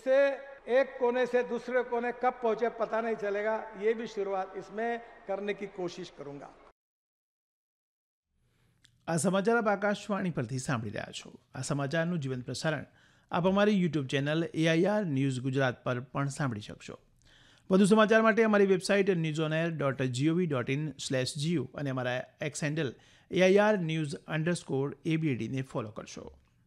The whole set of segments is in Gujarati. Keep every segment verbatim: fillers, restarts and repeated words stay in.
जिससे एक कोने से दूसरे कोने कब पहुंचे पता नहीं चलेगा। ये भी शुरुआत इसमें करने की कोशिश करूंगा। આ સમાચાર આપ આકાશવાણી પરથી સાંભળી રહ્યા છો. આ સમાચારનું જીવંત પ્રસારણ આપ અમારી YouTube channel AIR news Gujarat પર પણ સાંભળી શકશો. વધુ સમાચાર માટે અમારી website news on air dot GOV dot in slash Jio અને અમારા x handle AIR news underscore એબીએડીને follow કરશો.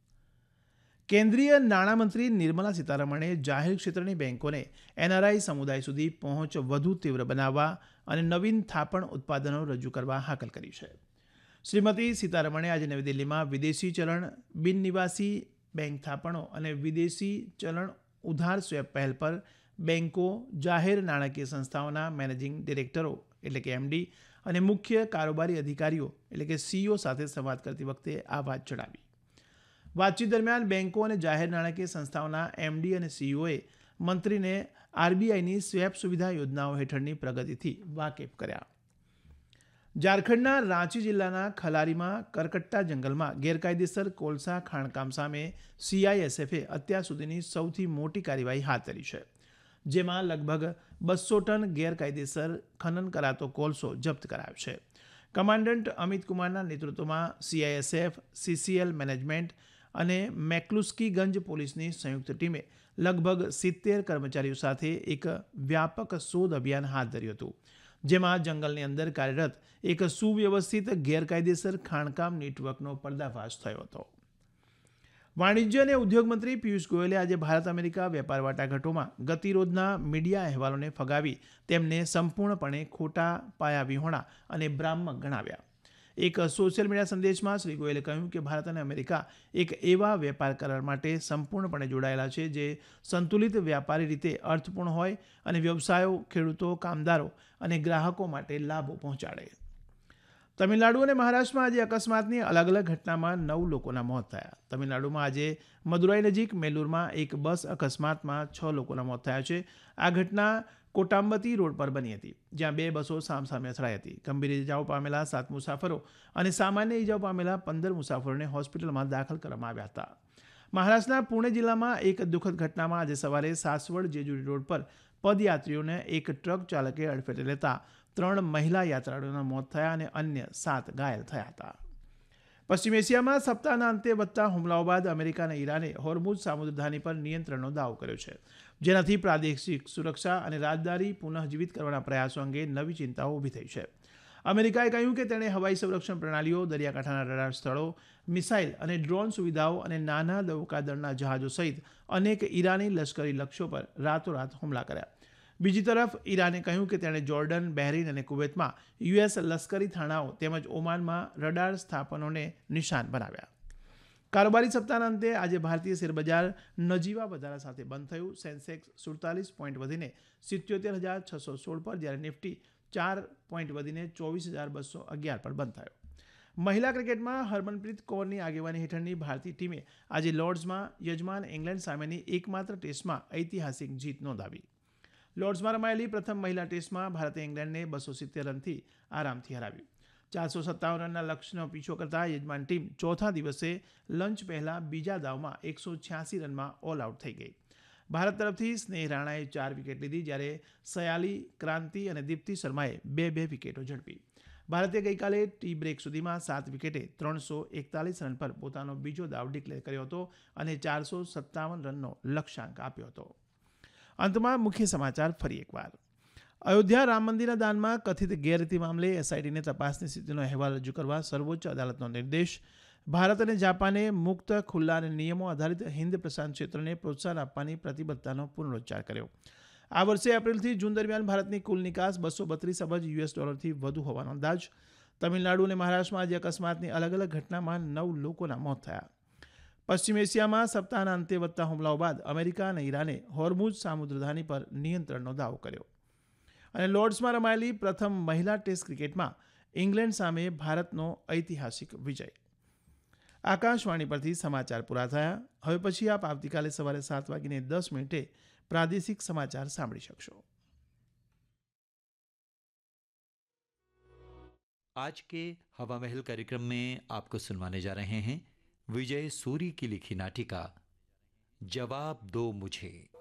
કેન્દ્રીય નાણામંત્રી નિર્મલા સીતારમણે જાહેર ક્ષેત્રની બેન્કોને એનઆરઆઈ સમુદાય સુધી પહોંચ વધુ તીવ્ર બનાવવા અને નવીન થાપણ ઉત્પાદનો રજૂ કરવા હાકલ કરી છે. શ્રીમતી સીતારમણે આજે નવી દિલ્હીમાં વિદેશી ચલણ બિન નિવાસી બેંક થાપણો અને વિદેશી ચલણ ઉધાર સ્વેપ પહેલ પર બેન્કો, જાહેર નાણાકીય સંસ્થાઓના મેનેજિંગ ડિરેક્ટરો એટલે કે એમડી અને મુખ્ય કારોબારી અધિકારીઓ એટલે કે સીઈઓ સાથે સંવાદ કરતી વખતે આ વાત જણાવી. વાતચીત દરમિયાન બેન્કો અને જાહેર નાણાકીય સંસ્થાઓના એમડી અને સીઈઓએ મંત્રીને આરબીઆઈની સ્વેપ સુવિધા યોજનાઓ હેઠળની પ્રગતિથી વાકેફ કર્યા. ઝારખંડના રાંચી જિલ્લાના ખલારીમાં કરકટ્ટા જંગલમાં ગેરકાયદેસર કોલસા ખાણકામ સામે સીઆઈએસએફે અત્યાર સુધીની સૌથી મોટી કાર્યવાહી હાથ ધરી છે, જેમાં લગભગ બસો ટન ગેરકાયદેસર ખનન કરાતો કોલસો જપ્ત કરાયો છે. કમાન્ડન્ટ અમિત કુમારના નેતૃત્વમાં સીઆઈએસએફ, સીસીએલ મેનેજમેન્ટ અને મેકલુસ્કીગંજ પોલીસની સંયુક્ત ટીમે લગભગ સિત્તેર કર્મચારીઓ સાથે એક વ્યાપક શોધ અભિયાન હાથ ધર્યું હતું, જેમાં જંગલની અંદર કાર્યરત એક સુવ્યવસ્થિત ગેરકાયદેસર ખાણકામ નેટવર્કનો પર્દાફાશ થયો હતો. વાણિજ્ય અને ઉદ્યોગ મંત્રી પિયુષ ગોયલે આજે ભારત અમેરિકા વેપાર વાટાઘાટોમાં ગતિરોધના મીડિયા અહેવાલોને ફગાવી તેમને સંપૂર્ણપણે ખોટા, પાયાવિહોણા અને ભ્રામક ગણાવ્યા. એક સોશિયલ મીડિયા સંદેશમાં શ્રી ગોયલે કહ્યું કે ભારત અને અમેરિકા એક એવા વેપાર કરાર માટે સંપૂર્ણપણે જોડાયેલા છે જે સંતુલિત વ્યાપારી રીતે અર્થપૂર્ણ હોય અને વ્યવસાયો, ખેડૂતો, કામદારો અને ગ્રાહકો માટે લાભો પહોંચાડે. તમિલનાડુ અને મહારાષ્ટ્રમાં આજે અકસ્માતની અલગ અલગ ઘટનામાં નવ લોકોના મોત થયા. તમિલનાડુમાં આજે મદુરાઈ નજીક મેલુરમાં એક બસ અકસ્માતમાં છ લોકોના મોત થયા છે. આ ઘટના કોટામ્બતી રોડ પર બની હતી, જ્યાં બે બસો સામસામે અથડાઈ હતી. ગંભીર ઇજાઓ પામેલા સાત મુસાફરો અને સામાન્ય ઇજાઓ પામેલા પંદર મુસાફરોને હોસ્પિટલમાં દાખલ કરવામાં આવ્યા હતા. મહારાષ્ટ્રના પુણે જિલ્લામાં એક દુઃખદ ઘટનામાં આજે સવારે સાસવડ જેજુરી રોડ પર પદયાત્રીઓને એક ટ્રક ચાલકે અડફેટે લેતા ત્રણ મહિલા યાત્રાળુઓના મોત થયા અને અન્ય સાત ઘાયલ થયા હતા. પશ્ચિમ એશિયામાં સપ્તાહના અંતે વધતા હુમલાઓ બાદ અમેરિકા અને ઈરાને હોર્મુઝ સામુદ્રધાની પર નિયંત્રણનો દાવો કર્યો છે, જેનાથી પ્રાદેશિક સુરક્ષા અને રાજદારી પુનઃજીવિત કરવાના પ્રયાસો અંગે નવી ચિંતાઓ ઊભી થઈ છે. અમેરિકાએ કહ્યું કે તેણે હવાઈ સંરક્ષણ પ્રણાલીઓ, દરિયાકાંઠાના રડાર સ્થળો, મિસાઇલ અને ડ્રોન સુવિધાઓ અને નાના નૌકાદળના જહાજો સહિત અનેક ઈરાની લશ્કરી લક્ષ્યો પર રાતોરાત હુમલા કર્યા. બીજી તરફ ઈરાને કહ્યું કે તેણે જોર્ડન, બહેરીન અને કુવૈતમાં યુએસ લશ્કરી થાણાઓ તેમજ ઓમાનમાં રડાર સ્થાપનોને નિશાન બનાવ્યા. કારોબારી સપ્તાહના અંતે આજે ભારતીય શેરબજાર નજીવા વધારા સાથે બંધ થયું. સેન્સેક્સ સુડતાલીસ પોઈન્ટ વધીને સિત્યોતેર હજાર છસો સોળ પર, જ્યારે નિફ્ટી ચાર પોઈન્ટ વધીને ચોવીસ હજાર બસો અગિયાર પર બંધ થયો. મહિલા ક્રિકેટમાં હરમનપ્રીત કૌરની આગેવાની હેઠળની ભારતીય ટીમે આજે લોર્ડ્સમાં યજમાન ઇંગ્લેન્ડ સામેની એકમાત્ર ટેસ્ટમાં ઐતિહાસિક જીત નોંધાવી. લોર્ડ્સમાં રમાયેલી પ્રથમ મહિલા ટેસ્ટમાં ભારતે ઇંગ્લેન્ડને બસો સિત્તેર રનથી આરામથી હરાવ્યું. ચારસો સત્તાવન રનના લક્ષ્યનો પીછો કરતા યજમાન ટીમ ચોથા દિવસે લંચ પહેલા બીજા દાવમાં એકસો છ્યાસી રનમાં ઓલ આઉટ થઈ ગઈ. ભારત તરફથી સ્નેહ રાણાએ ચાર વિકેટ લીધી, જ્યારે સયાલી, ક્રાંતિ અને દીપ્તિ શર્માએ બે બે વિકેટો ઝડપી. ભારતે ગઈકાલે ટી બ્રેક સુધીમાં સાત વિકેટે ત્રણસો એકતાલીસ રન પર પોતાનો બીજો દાવ ડિક્લેર કર્યો હતો અને ચારસો સત્તાવન રનનો લક્ષ્યાંક આપ્યો હતો. અંતમાં મુખ્ય સમાચાર ફરી એકવાર. અયોધ્યા રામ મંદિરના દાનમાં કથિત ગેરરીતિ મામલે એસઆઈટીને તપાસની સ્થિતિનો અહેવાલ રજૂ કરવા સર્વોચ્ચ અદાલતનો નિર્દેશ. ભારત અને જાપાને મુક્ત, ખુલ્લા અને નિયમો આધારિત હિન્દ પ્રશાંત ક્ષેત્રને પ્રોત્સાહન આપવાની પ્રતિબદ્ધતાનો પુનરોચ્ચાર કર્યો. આ વર્ષે એપ્રિલથી જૂન દરમિયાન ભારતની કુલ નિકાસ બસો બત્રીસ અબજ યુએસ ડોલરથી વધુ હોવાનો અંદાજ. તમિલનાડુ અને મહારાષ્ટ્રમાં આજે અકસ્માતની અલગ અલગ ઘટનામાં નવ લોકોના મોત થયા. પશ્ચિમ એશિયામાં સપ્તાહના અંતે વધતા હુમલાઓ બાદ અમેરિકા અને ઈરાને હોર્મુઝ સામુદ્રધાની પર નિયંત્રણનો દાવો કર્યો. અને લોર્ડ્સમાં રમાયેલી પ્રથમ મહિલા ટેસ્ટ ક્રિકેટમાં ઇંગ્લેન્ડ સામે ભારતનો ઐતિહાસિક વિજય. આકાશવાણી પરથી સમાચાર પૂરા થયા. હવે પછી આપ આવતીકાલે સવારે સાત વાગીને દસ મિનિટે प्रादेशिक समाचार सामड़ी शकशो। आज के हवा महल कार्यक्रम में आपको सुनवाने जा रहे हैं विजय सूरी की लिखी नाटिका जवाब दो मुझे।